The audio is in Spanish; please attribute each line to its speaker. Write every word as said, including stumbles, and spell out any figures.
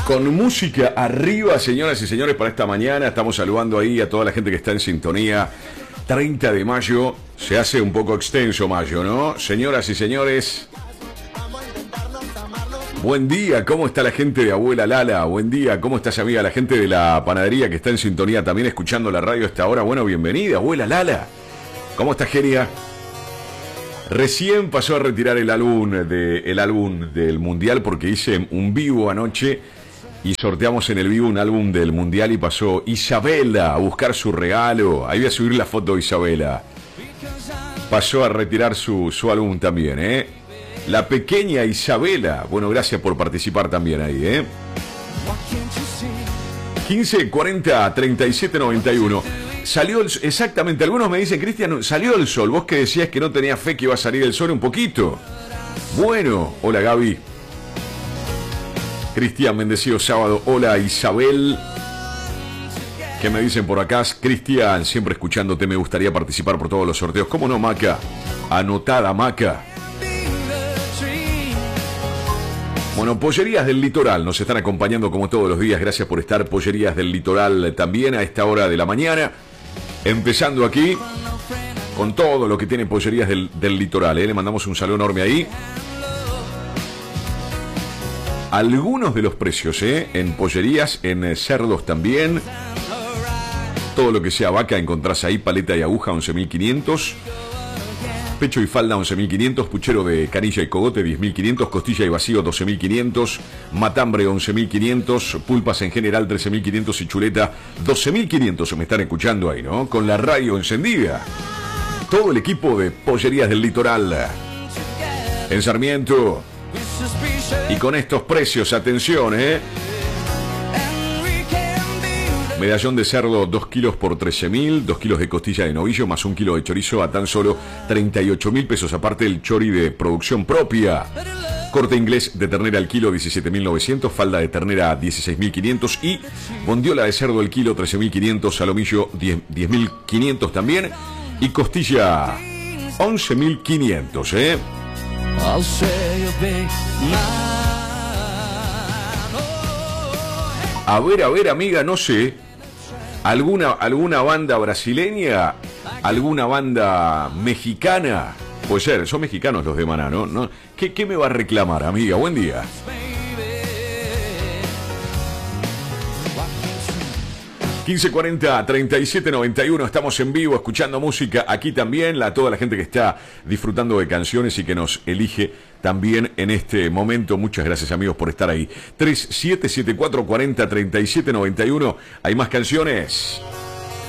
Speaker 1: Con música arriba, señoras y señores, para esta mañana. Estamos saludando ahí a toda la gente que está en sintonía. treinta de mayo, se hace un poco extenso mayo, ¿no? Señoras y señores, buen día, ¿cómo está la gente de Abuela Lala? Buen día, ¿cómo estás, amiga? La gente de la panadería que está en sintonía también escuchando la radio a esta hora. Bueno, bienvenida, Abuela Lala. ¿Cómo estás, genia? Recién pasó a retirar el álbum, de, el álbum del Mundial porque hice un vivo anoche y sorteamos en el vivo un álbum del Mundial y pasó Isabela a buscar su regalo. Ahí voy a subir la foto de Isabela. Pasó a retirar su, su álbum también, ¿eh? La pequeña Isabela. Bueno, gracias por participar también ahí, ¿eh? quince cuarenta treinta y siete noventa y uno. Salió el, exactamente, algunos me dicen, Cristian, salió el sol. Vos que decías que no tenía fe que iba a salir el sol un poquito. Bueno, hola Gaby. Cristian, bendecido sábado. Hola Isabel. ¿Qué me dicen por acá? Cristian, siempre escuchándote, me gustaría participar por todos los sorteos. ¿Cómo no, Maca? Anotada, Maca. Bueno, Pollerías del Litoral nos están acompañando como todos los días. Gracias por estar, Pollerías del Litoral, también a esta hora de la mañana. Empezando aquí con todo lo que tiene Pollerías del, del Litoral, ¿eh? Le mandamos un saludo enorme ahí. Algunos de los precios, ¿eh? En pollerías, en eh, cerdos también. Todo lo que sea vaca encontrás ahí. Paleta y aguja, once mil quinientos. Pecho y falda, once mil quinientos. Puchero de canilla y cogote, diez mil quinientos. Costilla y vacío, doce mil quinientos. Matambre, once mil quinientos. Pulpas en general, trece mil quinientos. Y chuleta, doce mil quinientos. Me están escuchando ahí, ¿no? Con la radio encendida. Todo el equipo de Pollerías del Litoral. En Sarmiento. Y con estos precios, atención, ¿eh? Medallón de cerdo, dos kilos por trece mil, dos kilos de costilla de novillo, más un kilo de chorizo a tan solo treinta y ocho mil pesos, aparte el chori de producción propia. Corte inglés de ternera al kilo, diecisiete mil novecientos, falda de ternera, dieciséis mil quinientos y bondiola de cerdo al kilo, trece mil quinientos, salomillo, diez mil quinientos también y costilla, once mil quinientos, ¿eh? A ver, a ver, amiga, no sé. ¿Alguna, alguna banda brasileña? ¿Alguna banda mexicana? Puede ser, son mexicanos los de Maná, ¿no? ¿No? ¿Qué, ¿Qué me va a reclamar, amiga? Buen día. quince cuarenta treinta y siete noventa y uno, estamos en vivo escuchando música aquí también, la, toda la gente que está disfrutando de canciones y que nos elige también en este momento. Muchas gracias, amigos, por estar ahí. tres siete siete cuatro cuarenta treinta y siete noventa y uno, hay más canciones.